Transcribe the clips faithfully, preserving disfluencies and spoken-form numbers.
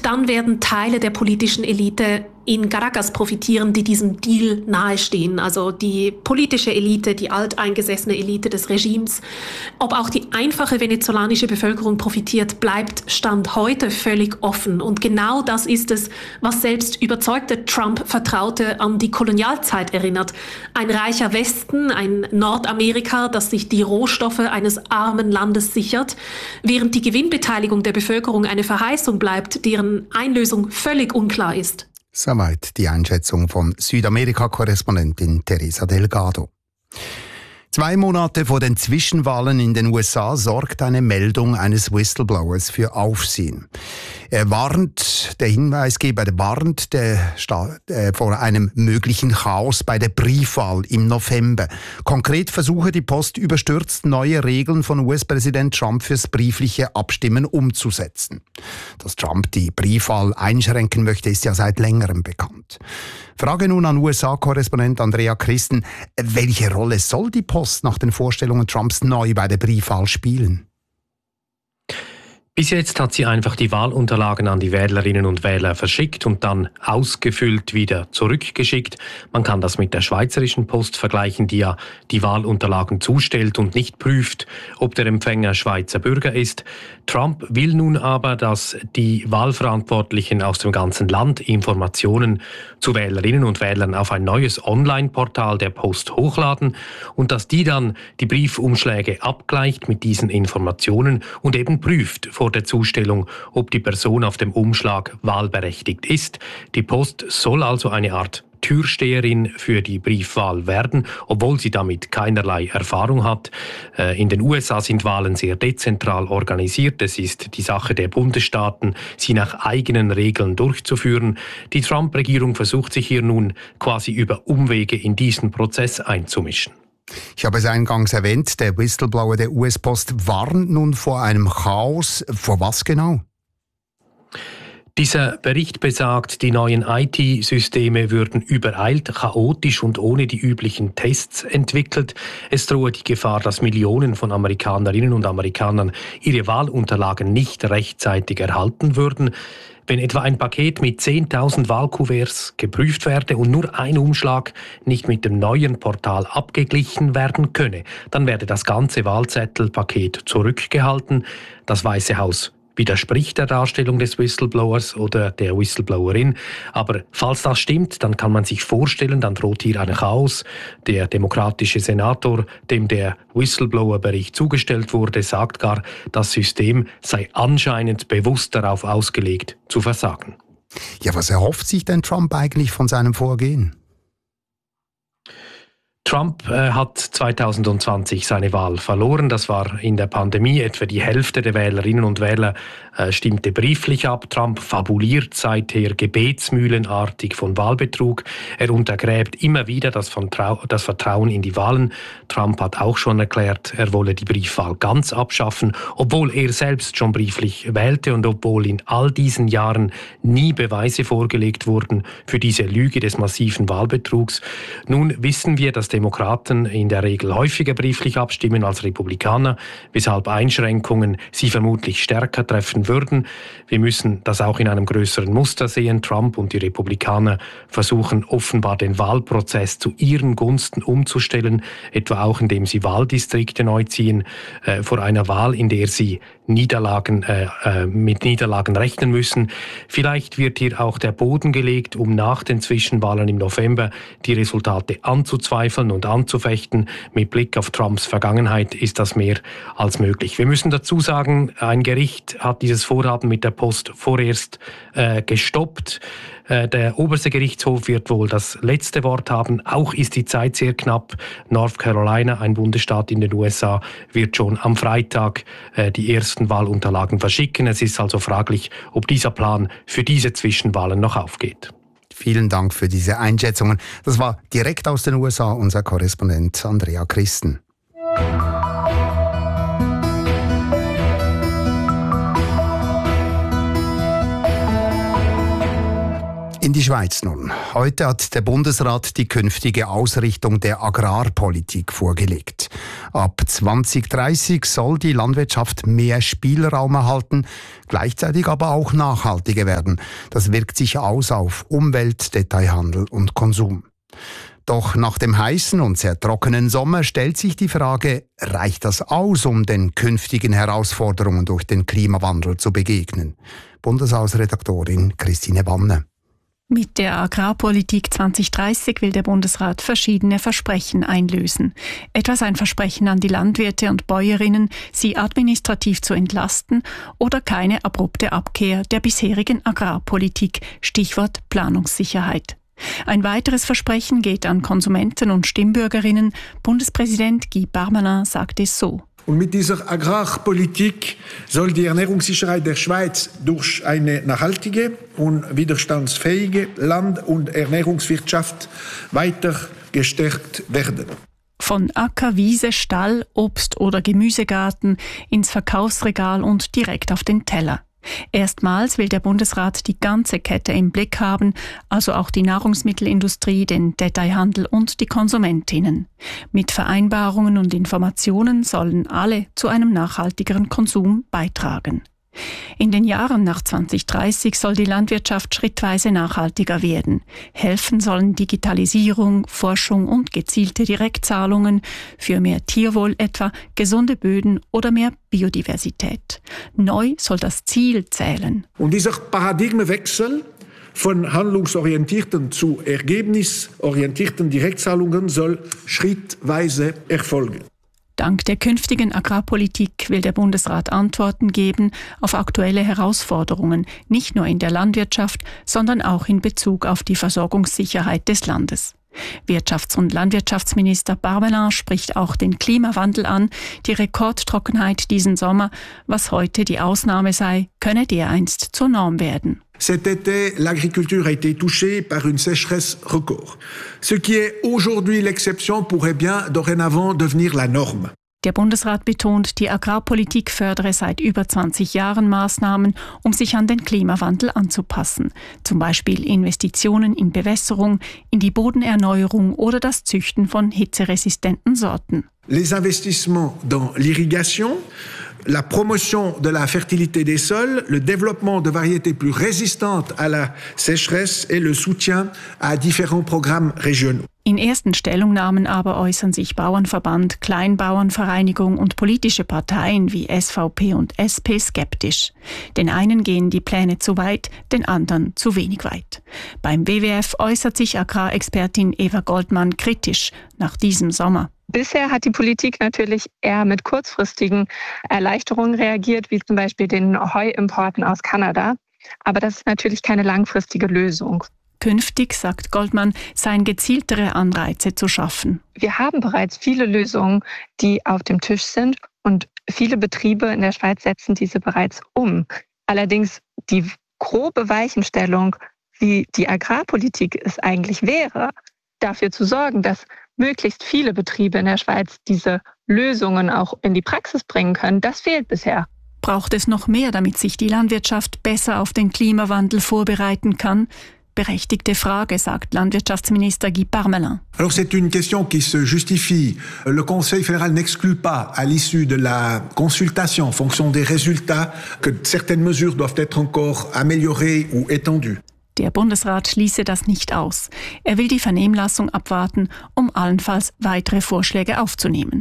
dann werden Teile der politischen Elite in Caracas profitieren, die diesem Deal nahestehen. Also die politische Elite, die alteingesessene Elite des Regimes. Ob auch die einfache venezolanische Bevölkerung profitiert, bleibt Stand heute völlig offen. Und genau das ist es, was selbst überzeugte Trump-Vertraute an die Kolonialzeit erinnert. Ein reicher Westen, ein Nordamerika, das sich die Rohstoffe eines armen Landes sichert, während die Gewinnbeteiligung der Bevölkerung eine Verheißung bleibt, deren Einlösung völlig unklar ist. Soweit die Einschätzung von Südamerika-Korrespondentin Teresa Delgado. Zwei Monate vor den Zwischenwahlen in den U S A sorgt eine Meldung eines Whistleblowers für Aufsehen. Er warnt, der Hinweisgeber der warnt der Sta- äh, vor einem möglichen Chaos bei der Briefwahl im November. Konkret versuche die Post überstürzt neue Regeln von U S-Präsident Trump fürs briefliche Abstimmen umzusetzen. Dass Trump die Briefwahl einschränken möchte, ist ja seit längerem bekannt. Frage nun an U S A-Korrespondent Andrea Christen. Welche Rolle soll die Post nach den Vorstellungen Trumps neu bei der Briefwahl spielen? Bis jetzt hat sie einfach die Wahlunterlagen an die Wählerinnen und Wähler verschickt und dann ausgefüllt wieder zurückgeschickt. Man kann das mit der schweizerischen Post vergleichen, die ja die Wahlunterlagen zustellt und nicht prüft, ob der Empfänger Schweizer Bürger ist. Trump will nun aber, dass die Wahlverantwortlichen aus dem ganzen Land Informationen zu Wählerinnen und Wählern auf ein neues Online-Portal der Post hochladen und dass die dann die Briefumschläge abgleicht mit diesen Informationen und eben prüft vor der Zustellung, ob die Person auf dem Umschlag wahlberechtigt ist. Die Post soll also eine Art Türsteherin für die Briefwahl werden, obwohl sie damit keinerlei Erfahrung hat. In den U S A sind Wahlen sehr dezentral organisiert. Es ist die Sache der Bundesstaaten, sie nach eigenen Regeln durchzuführen. Die Trump-Regierung versucht sich hier nun quasi über Umwege in diesen Prozess einzumischen. Ich habe es eingangs erwähnt, der Whistleblower der U S-Post warnt nun vor einem Chaos. Vor was genau? Dieser Bericht besagt, die neuen I T-Systeme würden übereilt, chaotisch und ohne die üblichen Tests entwickelt. Es drohe die Gefahr, dass Millionen von Amerikanerinnen und Amerikanern ihre Wahlunterlagen nicht rechtzeitig erhalten würden. Wenn etwa ein Paket mit zehntausend Wahlkuverts geprüft werde und nur ein Umschlag nicht mit dem neuen Portal abgeglichen werden könne, dann werde das ganze Wahlzettelpaket zurückgehalten. Das Weiße Haus widerspricht der Darstellung des Whistleblowers oder der Whistleblowerin. Aber falls das stimmt, dann kann man sich vorstellen, dann droht hier ein Chaos. Der demokratische Senator, dem der Whistleblower-Bericht zugestellt wurde, sagt gar, das System sei anscheinend bewusst darauf ausgelegt, zu versagen. Ja, was erhofft sich denn Trump eigentlich von seinem Vorgehen? Trump äh, hat zwanzig zwanzig seine Wahl verloren. Das war in der Pandemie. Etwa die Hälfte der Wählerinnen und Wähler äh, stimmte brieflich ab. Trump fabuliert seither gebetsmühlenartig von Wahlbetrug. Er untergräbt immer wieder das, von Trau- das Vertrauen in die Wahlen. Trump hat auch schon erklärt, er wolle die Briefwahl ganz abschaffen, obwohl er selbst schon brieflich wählte und obwohl in all diesen Jahren nie Beweise vorgelegt wurden für diese Lüge des massiven Wahlbetrugs. Nun wissen wir, dass Demokraten in der Regel häufiger brieflich abstimmen als Republikaner, weshalb Einschränkungen sie vermutlich stärker treffen würden. Wir müssen das auch in einem größeren Muster sehen. Trump und die Republikaner versuchen offenbar den Wahlprozess zu ihren Gunsten umzustellen, etwa auch indem sie Wahldistrikte neu ziehen, äh, vor einer Wahl, in der sie Niederlagen, äh, äh, mit Niederlagen rechnen müssen. Vielleicht wird hier auch der Boden gelegt, um nach den Zwischenwahlen im November die Resultate anzuzweifeln und anzufechten. Mit Blick auf Trumps Vergangenheit ist das mehr als möglich. Wir müssen dazu sagen, ein Gericht hat dieses Vorhaben mit der Post vorerst äh, gestoppt. Äh, der oberste Gerichtshof wird wohl das letzte Wort haben. Auch ist die Zeit sehr knapp. North Carolina, ein Bundesstaat in den U S A, wird schon am Freitag äh, die ersten Wahlunterlagen verschicken. Es ist also fraglich, ob dieser Plan für diese Zwischenwahlen noch aufgeht. Vielen Dank für diese Einschätzungen. Das war direkt aus den U S A unser Korrespondent Andrea Christen. In die Schweiz nun. Heute hat der Bundesrat die künftige Ausrichtung der Agrarpolitik vorgelegt. Ab zwanzig dreißig soll die Landwirtschaft mehr Spielraum erhalten, gleichzeitig aber auch nachhaltiger werden. Das wirkt sich aus auf Umwelt, Detailhandel und Konsum. Doch nach dem heißen und sehr trockenen Sommer stellt sich die Frage, reicht das aus, um den künftigen Herausforderungen durch den Klimawandel zu begegnen? Bundeshausredaktorin Christine Wanne. Mit der Agrarpolitik zwanzig dreißig will der Bundesrat verschiedene Versprechen einlösen. Etwa sein Versprechen an die Landwirte und Bäuerinnen, sie administrativ zu entlasten oder keine abrupte Abkehr der bisherigen Agrarpolitik, Stichwort Planungssicherheit. Ein weiteres Versprechen geht an Konsumenten und Stimmbürgerinnen. Bundespräsident Guy Parmelin sagt es so. Und mit dieser Agrarpolitik soll die Ernährungssicherheit der Schweiz durch eine nachhaltige und widerstandsfähige Land- und Ernährungswirtschaft weiter gestärkt werden. Von Acker, Wiese, Stall, Obst- oder Gemüsegarten ins Verkaufsregal und direkt auf den Teller. Erstmals will der Bundesrat die ganze Kette im Blick haben, also auch die Nahrungsmittelindustrie, den Detailhandel und die Konsumentinnen. Mit Vereinbarungen und Informationen sollen alle zu einem nachhaltigeren Konsum beitragen. In den Jahren nach zwanzig dreißig soll die Landwirtschaft schrittweise nachhaltiger werden. Helfen sollen Digitalisierung, Forschung und gezielte Direktzahlungen für mehr Tierwohl etwa, gesunde Böden oder mehr Biodiversität. Neu soll das Ziel zählen. Und dieser Paradigmenwechsel von handlungsorientierten zu ergebnisorientierten Direktzahlungen soll schrittweise erfolgen. Dank der künftigen Agrarpolitik will der Bundesrat Antworten geben auf aktuelle Herausforderungen, nicht nur in der Landwirtschaft, sondern auch in Bezug auf die Versorgungssicherheit des Landes. Wirtschafts- und Landwirtschaftsminister Parmelin spricht auch den Klimawandel an. Die Rekordtrockenheit diesen Sommer, was heute die Ausnahme sei, könne dereinst zur Norm werden. Cet été, l'agriculture a été touchée par une sécheresse record. Ce qui est aujourd'hui l'exception pourrait bien dorénavant devenir la norme. Der Bundesrat betont, die Agrarpolitik fördere seit über zwanzig Jahren Maßnahmen, um sich an den Klimawandel anzupassen. Zum Beispiel Investitionen in Bewässerung, in die Bodenerneuerung oder das Züchten von hitzeresistenten Sorten. Les investissements dans l'irrigation, la promotion de la fertilité des sols, le développement de variétés plus résistantes à la sécheresse et le soutien à différents programmes régionaux. In ersten Stellungnahmen aber äußern sich Bauernverband, Kleinbauernvereinigung und politische Parteien wie S V P und S P skeptisch. Den einen gehen die Pläne zu weit, den anderen zu wenig weit. Beim W W F äußert sich Agrarexpertin Eva Goldmann kritisch nach diesem Sommer. Bisher hat die Politik natürlich eher mit kurzfristigen Erleichterungen reagiert, wie zum Beispiel den Heuimporten aus Kanada. Aber das ist natürlich keine langfristige Lösung. Künftig, sagt Goldmann, seien gezieltere Anreize zu schaffen. Wir haben bereits viele Lösungen, die auf dem Tisch sind und viele Betriebe in der Schweiz setzen diese bereits um. Allerdings die grobe Weichenstellung, wie die Agrarpolitik es eigentlich wäre, dafür zu sorgen, dass möglichst viele Betriebe in der Schweiz diese Lösungen auch in die Praxis bringen können, das fehlt bisher. Braucht es noch mehr, damit sich die Landwirtschaft besser auf den Klimawandel vorbereiten kann? Berechtigte Frage, sagt Landwirtschaftsminister Guy Parmelin. Alors c'est une question qui se justifie. Le Conseil fédéral n'exclut pas, à l'issue de la consultation, en fonction des résultats, que certaines mesures doivent être encore améliorées ou étendues. Der Bundesrat schließe das nicht aus. Er will die Vernehmlassung abwarten, um allenfalls weitere Vorschläge aufzunehmen.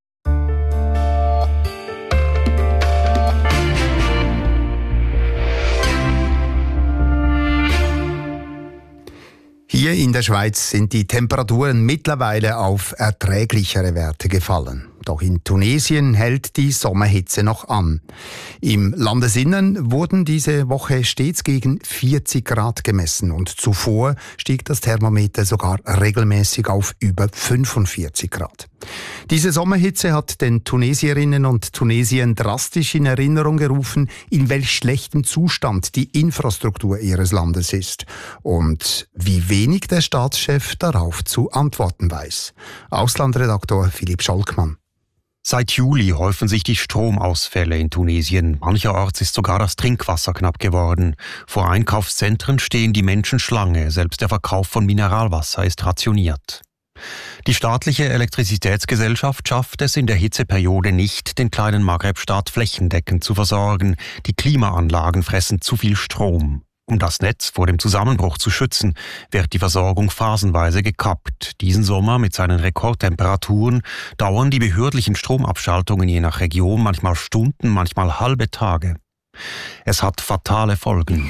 Hier in der Schweiz sind die Temperaturen mittlerweile auf erträglichere Werte gefallen. Doch in Tunesien hält die Sommerhitze noch an. Im Landesinnern wurden diese Woche stets gegen vierzig Grad gemessen und zuvor stieg das Thermometer sogar regelmäßig auf über fünfundvierzig Grad. Diese Sommerhitze hat den Tunesierinnen und Tunesiern drastisch in Erinnerung gerufen, in welch schlechtem Zustand die Infrastruktur ihres Landes ist und wie wenig der Staatschef darauf zu antworten weiß. Auslandredaktor Philipp Scholkmann. Seit Juli häufen sich die Stromausfälle in Tunesien. Mancherorts ist sogar das Trinkwasser knapp geworden. Vor Einkaufszentren stehen die Menschen Schlange. Selbst der Verkauf von Mineralwasser ist rationiert. Die staatliche Elektrizitätsgesellschaft schafft es in der Hitzeperiode nicht, den kleinen Maghreb-Staat flächendeckend zu versorgen. Die Klimaanlagen fressen zu viel Strom. Um das Netz vor dem Zusammenbruch zu schützen, wird die Versorgung phasenweise gekappt. Diesen Sommer mit seinen Rekordtemperaturen dauern die behördlichen Stromabschaltungen je nach Region manchmal Stunden, manchmal halbe Tage. Es hat fatale Folgen.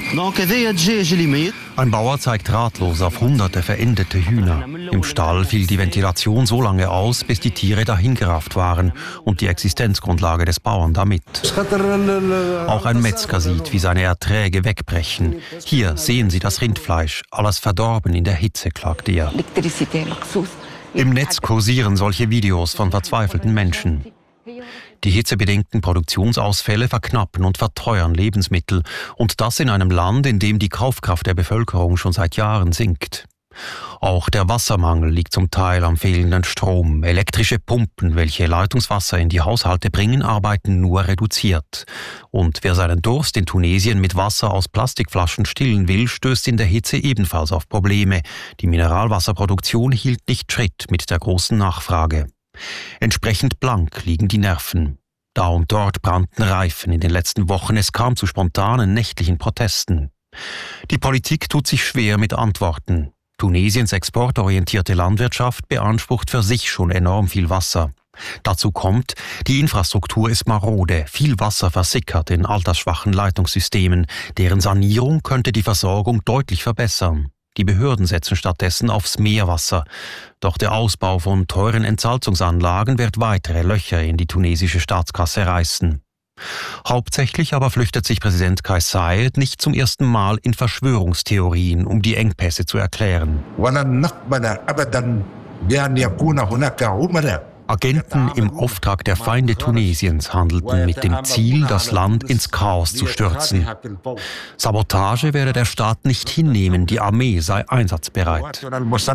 Ein Bauer zeigt ratlos auf hunderte verendete Hühner. Im Stall fiel die Ventilation so lange aus, bis die Tiere dahingerafft waren und die Existenzgrundlage des Bauern damit. Auch ein Metzger sieht, wie seine Erträge wegbrechen. Hier sehen Sie das Rindfleisch, alles verdorben in der Hitze, klagt er. Im Netz kursieren solche Videos von verzweifelten Menschen. Die hitzebedingten Produktionsausfälle verknappen und verteuern Lebensmittel, und das in einem Land, in dem die Kaufkraft der Bevölkerung schon seit Jahren sinkt. Auch der Wassermangel liegt zum Teil am fehlenden Strom. Elektrische Pumpen, welche Leitungswasser in die Haushalte bringen, arbeiten nur reduziert. Und wer seinen Durst in Tunesien mit Wasser aus Plastikflaschen stillen will, stößt in der Hitze ebenfalls auf Probleme. Die Mineralwasserproduktion hielt nicht Schritt mit der großen Nachfrage. Entsprechend blank liegen die Nerven. Da und dort brannten Reifen in den letzten Wochen. Es kam zu spontanen nächtlichen Protesten. Die Politik tut sich schwer mit Antworten. Tunesiens exportorientierte Landwirtschaft beansprucht für sich schon enorm viel Wasser. Dazu kommt, die Infrastruktur ist marode. Viel Wasser versickert in altersschwachen Leitungssystemen. Deren Sanierung könnte die Versorgung deutlich verbessern. Die Behörden setzen stattdessen aufs Meerwasser. Doch der Ausbau von teuren Entsalzungsanlagen wird weitere Löcher in die tunesische Staatskasse reißen. Hauptsächlich aber flüchtet sich Präsident Kais Saied nicht zum ersten Mal in Verschwörungstheorien, um die Engpässe zu erklären. Agenten im Auftrag der Feinde Tunesiens handelten mit dem Ziel, das Land ins Chaos zu stürzen. Sabotage werde der Staat nicht hinnehmen, die Armee sei einsatzbereit.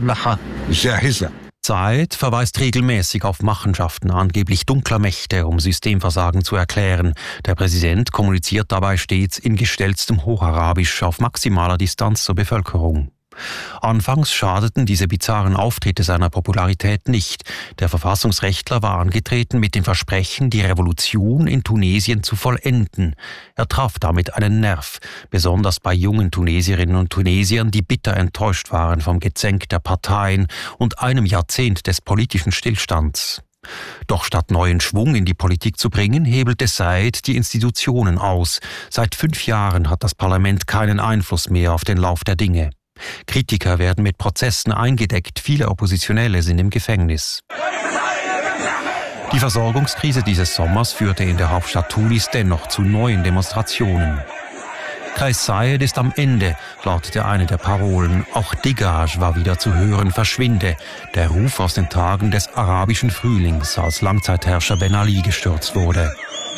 Saied verweist regelmäßig auf Machenschaften angeblich dunkler Mächte, um Systemversagen zu erklären. Der Präsident kommuniziert dabei stets in gestellstem Hocharabisch auf maximaler Distanz zur Bevölkerung. Anfangs schadeten diese bizarren Auftritte seiner Popularität nicht. Der Verfassungsrechtler war angetreten mit dem Versprechen, die Revolution in Tunesien zu vollenden. Er traf damit einen Nerv, besonders bei jungen Tunesierinnen und Tunesiern, die bitter enttäuscht waren vom Gezänk der Parteien und einem Jahrzehnt des politischen Stillstands. Doch statt neuen Schwung in die Politik zu bringen, hebelte Saied die Institutionen aus. Seit fünf Jahren hat das Parlament keinen Einfluss mehr auf den Lauf der Dinge. Kritiker werden mit Prozessen eingedeckt, viele Oppositionelle sind im Gefängnis. Die Versorgungskrise dieses Sommers führte in der Hauptstadt Tunis dennoch zu neuen Demonstrationen. Kais Saied ist am Ende, lautete eine der Parolen. Auch Dégage war wieder zu hören, verschwinde. Der Ruf aus den Tagen des arabischen Frühlings, als Langzeitherrscher Ben Ali gestürzt wurde.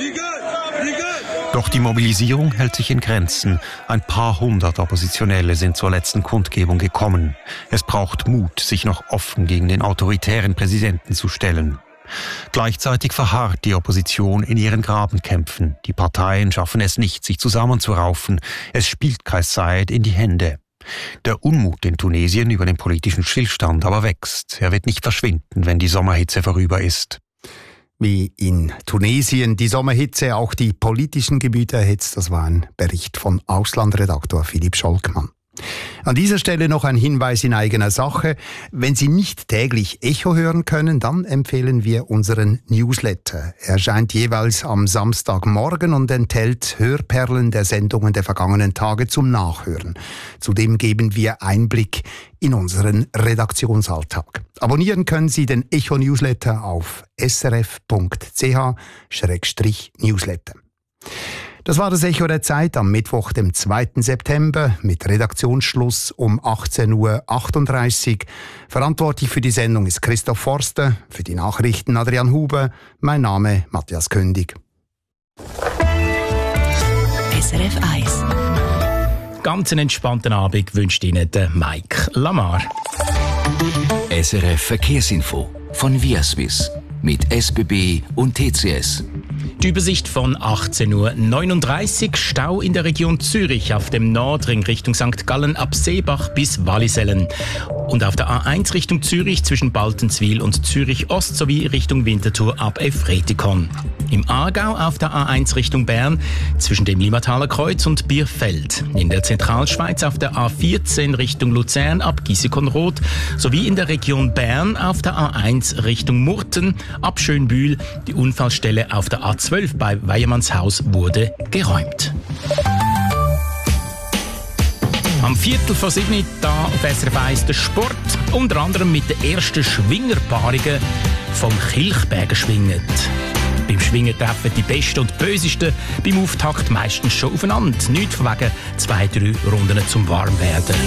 Doch die Mobilisierung hält sich in Grenzen. Ein paar hundert Oppositionelle sind zur letzten Kundgebung gekommen. Es braucht Mut, sich noch offen gegen den autoritären Präsidenten zu stellen. Gleichzeitig verharrt die Opposition in ihren Grabenkämpfen. Die Parteien schaffen es nicht, sich zusammenzuraufen. Es spielt Kais Saied in die Hände. Der Unmut in Tunesien über den politischen Stillstand aber wächst. Er wird nicht verschwinden, wenn die Sommerhitze vorüber ist. Wie in Tunesien die Sommerhitze auch die politischen Gemüter erhitzt, das war ein Bericht von Auslandredaktor Philipp Scholkmann. An dieser Stelle noch ein Hinweis in eigener Sache. Wenn Sie nicht täglich Echo hören können, dann empfehlen wir unseren Newsletter. Er erscheint jeweils am Samstagmorgen und enthält Hörperlen der Sendungen der vergangenen Tage zum Nachhören. Zudem geben wir Einblick in unseren Redaktionsalltag. Abonnieren können Sie den Echo-Newsletter auf s r f punkt c h slash newsletter. Das war das Echo der Zeit am Mittwoch, dem zweiten September, mit Redaktionsschluss um achtzehn Uhr achtunddreißig. Verantwortlich für die Sendung ist Christoph Forster, für die Nachrichten Adrian Huber, mein Name Matthias Kündig. S R F eins. Ganz einen entspannten Abend wünscht Ihnen der Mike Lamar. S R F Verkehrsinfo von Viaswiss. mit S B B und T C S. Die Übersicht von achtzehn Uhr neununddreißig. Stau in der Region Zürich auf dem Nordring Richtung Sankt Gallen ab Seebach bis Wallisellen. Und auf der A eins Richtung Zürich zwischen Baltenswil und Zürich Ost sowie Richtung Winterthur ab Efretikon. Im Aargau auf der A eins Richtung Bern zwischen dem Limmataler Kreuz und Bierfeld. In der Zentralschweiz auf der A vierzehn Richtung Luzern ab Gissikon-Roth sowie in der Region Bern auf der A eins Richtung Murten ab Schönbühl. Die Unfallstelle auf der A zwölf bei Weyermannshaus wurde geräumt. Am Viertel vor sieben da auf S R F eins der Sport, unter anderem mit den ersten Schwingerpaarungen vom Kilchberger Schwingen. Beim Schwingen treffen die Besten und Bösesten beim Auftakt meistens schon aufeinander. Nicht von wegen zwei, drei Runden zum Warmwerden.